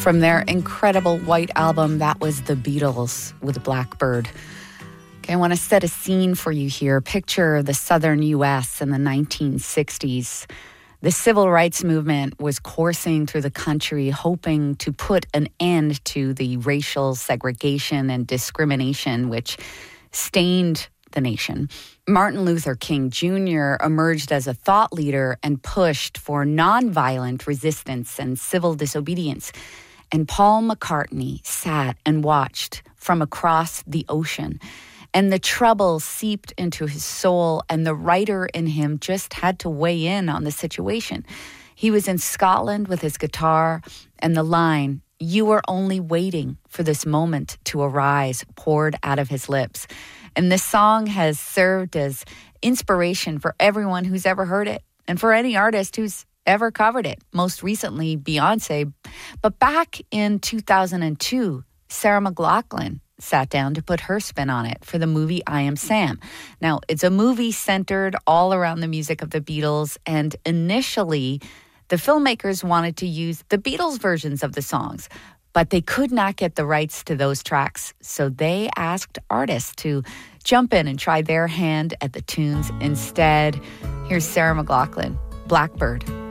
From their incredible white album, that was The Beatles with Blackbird. Okay, I want to set a scene for you here. Picture the southern U.S. in the 1960s. The civil rights movement was coursing through the country, hoping to put an end to the racial segregation and discrimination which stained the nation. Martin Luther King Jr. emerged as a thought leader and pushed for nonviolent resistance and civil disobedience. And Paul McCartney sat and watched from across the ocean. And the trouble seeped into his soul, and the writer in him just had to weigh in on the situation. He was in Scotland with his guitar, and the line, "You were only waiting for this moment to arise," poured out of his lips. And this song has served as inspiration for everyone who's ever heard it, and for any artist who's ever covered it, most recently Beyonce. But back in 2002, Sarah McLachlan sat down to put her spin on it for the movie I Am Sam. Now, it's a movie centered all around the music of the Beatles, and initially, the filmmakers wanted to use the Beatles versions of the songs, but they could not get the rights to those tracks, so they asked artists to jump in and try their hand at the tunes instead. Here's Sarah McLachlan, Blackbird.